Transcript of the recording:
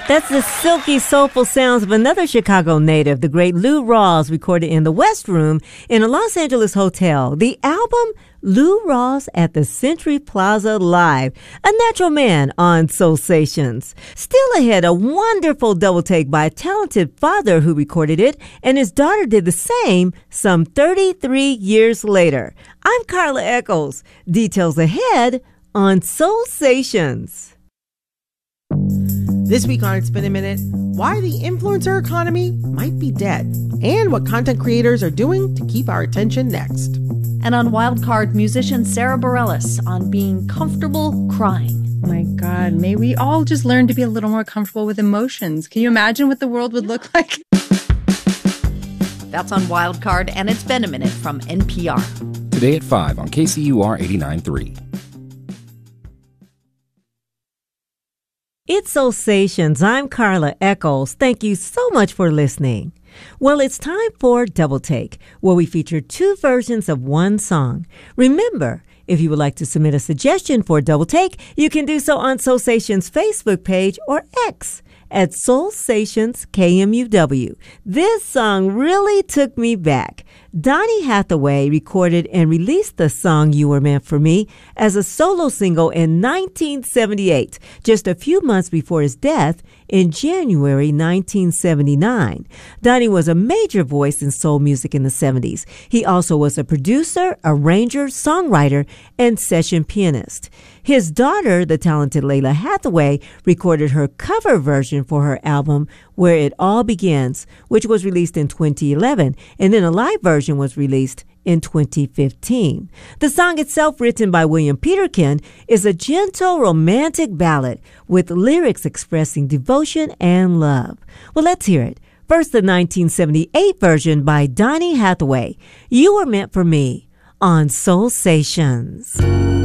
That's the silky, soulful sounds of another Chicago native, the great Lou Rawls, recorded in the West Room in a Los Angeles hotel. The album, Lou Rawls at the Century Plaza Live, a natural man on Soulsations. Still ahead, a wonderful double take by a talented father who recorded it, and his daughter did the same some 33 years later. I'm Carla Echols. Details ahead on Soulsations. This week on It's Been a Minute, why the influencer economy might be dead, and what content creators are doing to keep our attention next. And on Wildcard, musician Sarah Bareilles on being comfortable crying. Oh my God, may we all just learn to be a little more comfortable with emotions. Can you imagine what the world would look like? That's on Wildcard, and It's Been a Minute from NPR. Today at 5 on KCUR 89.3. It's Soulsations. I'm Carla Echols. Thank you so much for listening. Well, it's time for Double Take, where we feature two versions of one song. Remember, if you would like to submit a suggestion for Double Take, you can do so on Soulsations Facebook page or X at Soulsations KMUW. This song really took me back. Donny Hathaway recorded and released the song You Were Meant for Me as a solo single in 1978, just a few months before his death in January 1979. Donny was a major voice in soul music in the 70s. He also was a producer, arranger, songwriter, and session pianist. His daughter, the talented Lalah Hathaway, recorded her cover version for her album Where It All Begins, which was released in 2011, and then a live version was released in 2015. The song itself, written by William Peterkin, is a gentle romantic ballad with lyrics expressing devotion and love. Well, let's hear it. First, the 1978 version by Donny Hathaway, You Were Meant for Me, on Soulsations.